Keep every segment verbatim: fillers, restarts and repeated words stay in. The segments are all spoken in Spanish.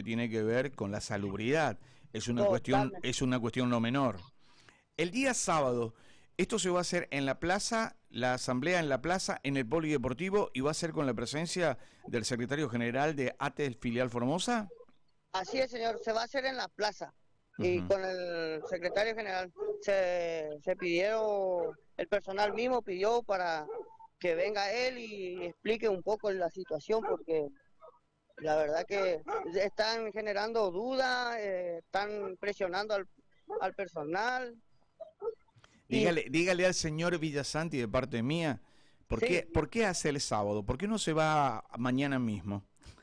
tiene que ver con la salubridad. Es una Totalmente. cuestión, es una cuestión no menor. El día sábado, esto se va a hacer en la plaza, la asamblea en la plaza, en el polideportivo, y va a ser con la presencia del secretario general de A T E Filial Formosa. Así es, señor, se va a hacer en la plaza. Y Uh-huh. con el secretario general se, se pidieron, el personal mismo pidió para que venga él y explique un poco la situación, porque la verdad que están generando dudas, eh, están presionando al, al personal. Dígale, Y, dígale al señor Villasanti de parte mía, ¿por, sí. qué, ¿por qué hace el sábado? ¿Por qué no se va mañana mismo?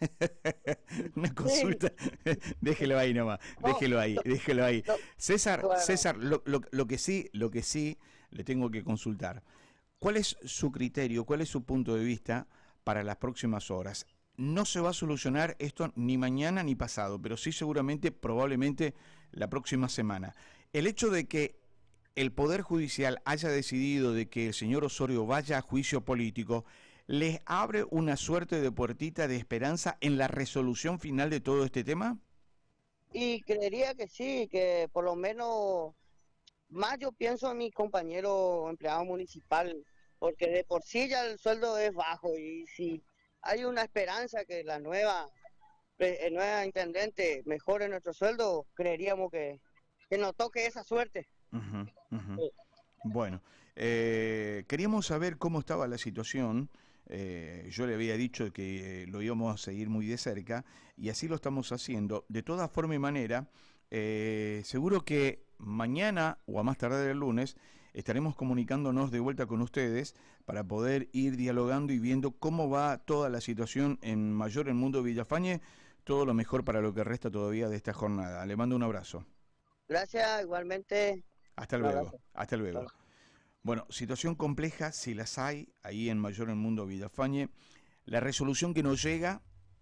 Una consulta, sí. Déjelo ahí nomás, no, déjelo ahí, no, déjelo ahí. No, César, bueno. César, lo, lo, lo que sí, lo que sí le tengo que consultar. ¿Cuál es su criterio, cuál es su punto de vista para las próximas horas? No se va a solucionar esto ni mañana ni pasado, pero sí seguramente, probablemente la próxima semana. El hecho de que el Poder Judicial haya decidido de que el señor Osorio vaya a juicio político, ¿les abre una suerte de puertita de esperanza en la resolución final de todo este tema? Y creería que sí, que por lo menos, más yo pienso en mi compañero empleado municipal, porque de por sí ya el sueldo es bajo, y si hay una esperanza que la nueva, el nueva intendente mejore nuestro sueldo, creeríamos que, que nos toque esa suerte. Uh-huh, uh-huh. Sí. Bueno, eh, queríamos saber cómo estaba la situación. Eh, yo le había dicho que eh, lo íbamos a seguir muy de cerca, y así lo estamos haciendo. De toda forma y manera, eh, seguro que mañana o a más tardar el lunes estaremos comunicándonos de vuelta con ustedes para poder ir dialogando y viendo cómo va toda la situación en Mayor en Mundo Villafañe. Todo lo mejor para lo que resta todavía de esta jornada. Le mando un abrazo. Gracias, igualmente. Hasta luego, hasta luego. Bueno, situación compleja, si las hay, ahí en Mayor en Mundo Villafañe. La resolución que nos llega,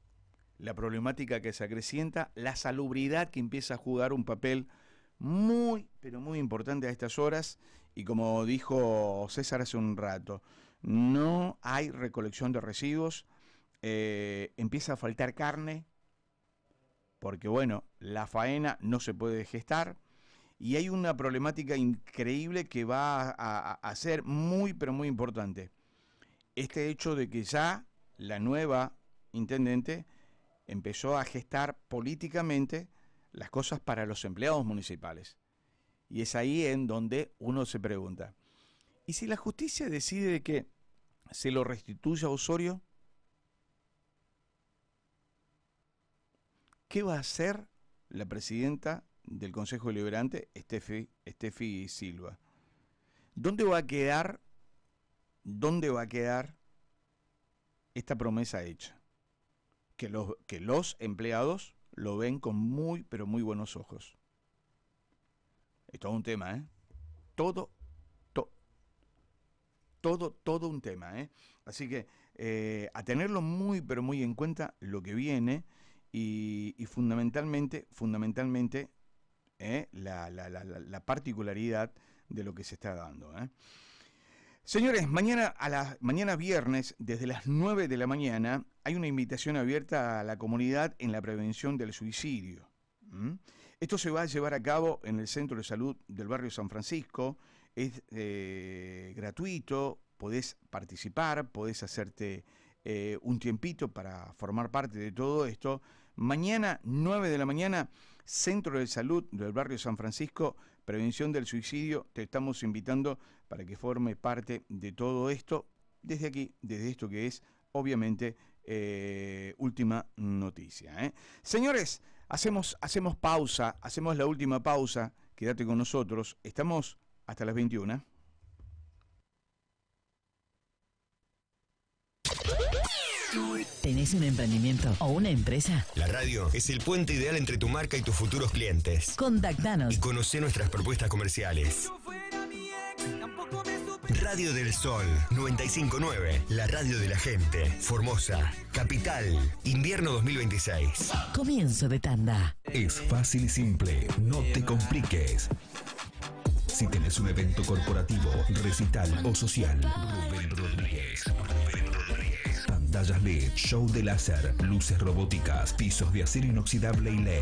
la problemática que se acrecienta, la salubridad que empieza a jugar un papel muy, pero muy importante a estas horas. Y como dijo César hace un rato, no hay recolección de residuos, eh, empieza a faltar carne, porque bueno, la faena no se puede gestar. Y hay una problemática increíble que va a, a, a ser muy, pero muy importante. Este hecho de que ya la nueva intendente empezó a gestar políticamente las cosas para los empleados municipales. Y es ahí en donde uno se pregunta, ¿y si la justicia decide que se lo restituya a Osorio? ¿Qué va a hacer la presidenta del Consejo Deliberante, Estefi, Estefi Silva? ¿Dónde va a quedar, dónde va a quedar esta promesa hecha? Que los, que los empleados lo ven con muy, pero muy buenos ojos. Es todo un tema, ¿eh? Todo, to, todo, todo un tema, ¿eh? Así que eh, a tenerlo muy, pero muy en cuenta lo que viene y, y fundamentalmente, fundamentalmente, ¿Eh? La, la, la, la particularidad de lo que se está dando, ¿eh? Señores, mañana a la mañana viernes, desde las nueve de la mañana, hay una invitación abierta a la comunidad en la prevención del suicidio. ¿Mm? Esto se va a llevar a cabo en el Centro de Salud del barrio San Francisco, es eh, gratuito, podés participar, podés hacerte eh, un tiempito para formar parte de todo esto. Mañana, nueve de la mañana, Centro de Salud del barrio San Francisco, prevención del suicidio. Te estamos invitando para que forme parte de todo esto, desde aquí, desde esto que es, obviamente, eh, última noticia, ¿eh? Señores, hacemos, hacemos pausa, hacemos la última pausa, quédate con nosotros, estamos hasta las veintiuna. ¿Tenés un emprendimiento o una empresa? La radio es el puente ideal entre tu marca y tus futuros clientes. Contactanos y conocé nuestras propuestas comerciales. Radio del Sol noventa y cinco punto nueve, la radio de la gente. Formosa, Capital, invierno dos mil veintiséis. Comienzo de tanda. Es fácil y simple, no te compliques. Si tenés un evento corporativo, recital o social, Rubén Rodríguez. Rubén Rodríguez. También pantallas L E D, show de láser, luces robóticas, pisos de acero inoxidable y L E D.